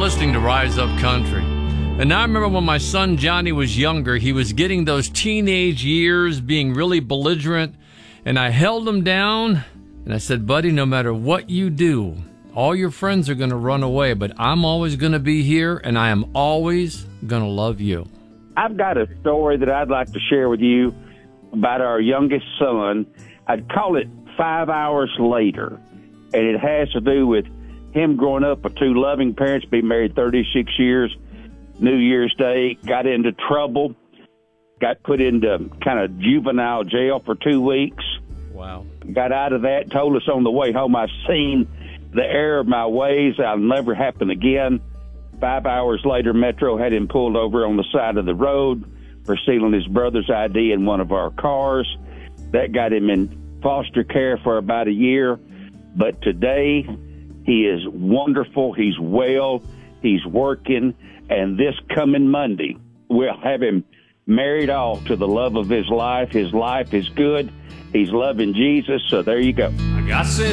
listening to Rise Up Country. And I remember when my son Johnny was younger, he was getting those teenage years, being really belligerent, and I held him down, and I said, buddy, no matter what you do, all your friends are going to run away, but I'm always going to be here, and I am always going to love you. I've got a story that I'd like to share with you about our youngest son. I'd call it 5 hours later, and it has to do with him growing up with two loving parents, being married 36 years, New Year's Day, got into trouble, got put into kind of juvenile jail for 2 weeks. Wow. Got out of that, told us on the way home, I've seen the error of my ways. I'll never happen again. 5 hours later, Metro had him pulled over on the side of the road for stealing his brother's ID in one of our cars. That got him in foster care for about a year. But today, he is wonderful. He's well. He's working. And this coming Monday, we'll have him married off to the love of his life. His life is good. He's loving Jesus. So there you go. I got